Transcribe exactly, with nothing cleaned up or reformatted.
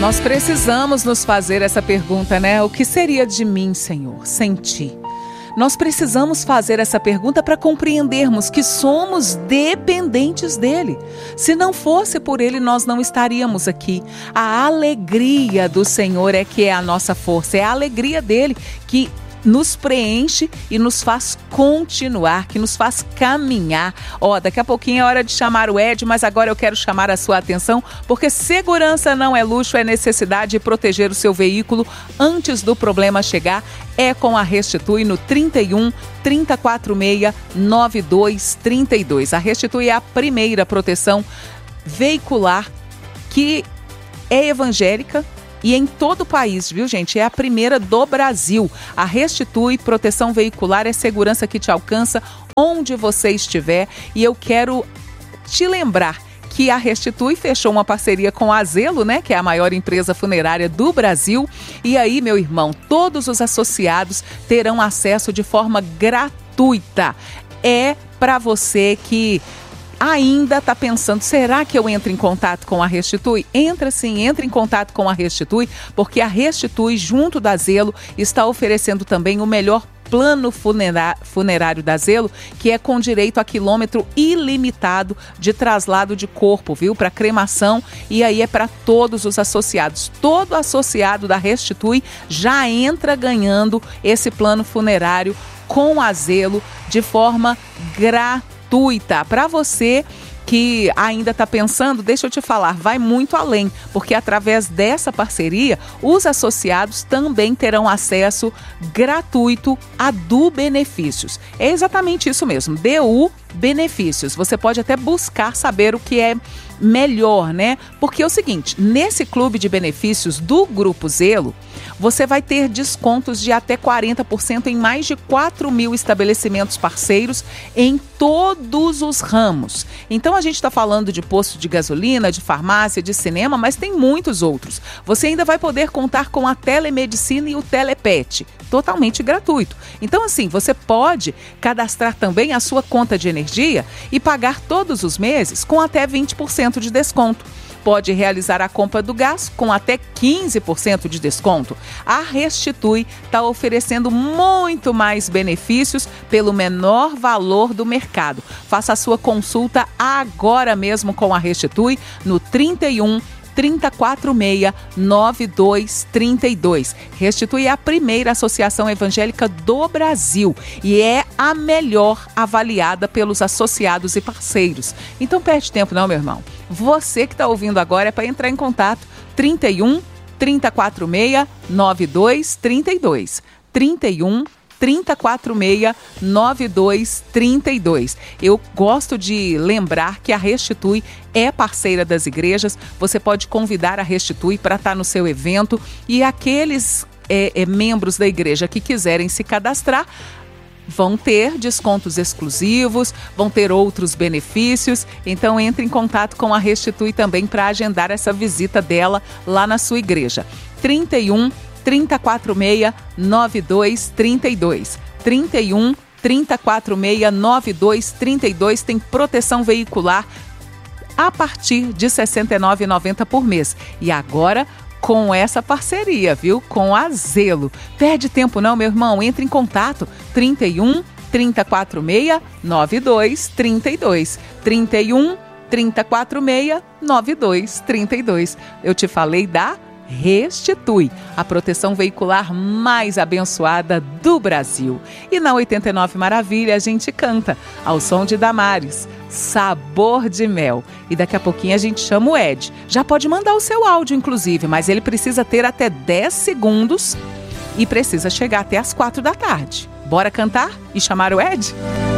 Nós precisamos nos fazer essa pergunta, né? O que seria de mim, Senhor, sem ti? Nós precisamos fazer essa pergunta para compreendermos que somos dependentes dele. Se não fosse por ele, nós não estaríamos aqui. A alegria do Senhor é que é a nossa força, é a alegria dele que nos preenche e nos faz continuar, que nos faz caminhar. Ó, daqui a pouquinho é hora de chamar o Ed, mas agora eu quero chamar a sua atenção, porque segurança não é luxo, é necessidade de proteger o seu veículo antes do problema chegar. É com a Restitui no trinta e um, trinta e quatro seis, nove dois trinta e dois. A Restitui é a primeira proteção veicular que é evangélica, e em todo o país, viu, gente? É a primeira do Brasil. A Restitui Proteção Veicular é segurança que te alcança onde você estiver. E eu quero te lembrar que a Restitui fechou uma parceria com a Zelo, né, que é a maior empresa funerária do Brasil. E aí, meu irmão, todos os associados terão acesso de forma gratuita. É para você que ainda está pensando, será que eu entro em contato com a Restitui? Entra sim, entra em contato com a Restitui, porque a Restitui, junto da Zelo, está oferecendo também o melhor plano funerário da Zelo, que é com direito a quilômetro ilimitado de traslado de corpo, viu? Para cremação, e aí é para todos os associados. Todo associado da Restitui já entra ganhando esse plano funerário com a Zelo de forma gratuita. Para você que ainda está pensando, deixa eu te falar, vai muito além, porque através dessa parceria, os associados também terão acesso gratuito a Du Benefícios. É exatamente isso mesmo, D U Benefícios. Você pode até buscar saber o que é melhor, né? Porque é o seguinte, nesse clube de benefícios do Grupo Zelo, você vai ter descontos de até quarenta por cento em mais de quatro mil estabelecimentos parceiros em todos os ramos. Então a gente está falando de posto de gasolina, de farmácia, de cinema, mas tem muitos outros. Você ainda vai poder contar com a telemedicina e o telepet, totalmente gratuito. Então assim, você pode cadastrar também a sua conta de energia e pagar todos os meses com até vinte por cento de desconto. Pode realizar a compra do gás com até quinze por cento de desconto. A Restitui está oferecendo muito mais benefícios pelo menor valor do mercado. Faça a sua consulta agora mesmo com a Restitui no trinta e um, trinta e quatro seis, nove dois trinta e dois. Restitui é a primeira associação evangélica do Brasil e é a melhor avaliada pelos associados e parceiros. Então perde tempo não, meu irmão. Você que está ouvindo agora é para entrar em contato. trinta e um, trinta e quatro seis, nove dois trinta e dois. trinta e um, trinta e quatro seis, nove dois trinta e dois. Eu gosto de lembrar que a Restitui é parceira das igrejas. Você pode convidar a Restitui para estar no seu evento e aqueles é, é, membros da igreja que quiserem se cadastrar vão ter descontos exclusivos, vão ter outros benefícios. Então entre em contato com a Restitui também para agendar essa visita dela lá na sua igreja. trinta e um, trinta e quatro seis, nove dois trinta e dois. trinta e um, trinta e quatro seis, nove dois trinta e dois tem proteção veicular a partir de sessenta e nove reais e noventa centavos por mês. E agora com essa parceria, viu? Com a Zelo. Perde tempo não, meu irmão. Entre em contato. trinta e um, trinta e quatro seis, nove dois trinta e dois. trinta e um, trinta e quatro seis, nove dois trinta e dois. Eu te falei da Restitui, a proteção veicular mais abençoada do Brasil. E na oitenta e nove Maravilha a gente canta ao som de Damares, Sabor de Mel. E daqui a pouquinho a gente chama o Ed. Já pode mandar o seu áudio, inclusive, mas ele precisa ter até dez segundos e precisa chegar até as quatro da tarde. Bora cantar e chamar o Ed?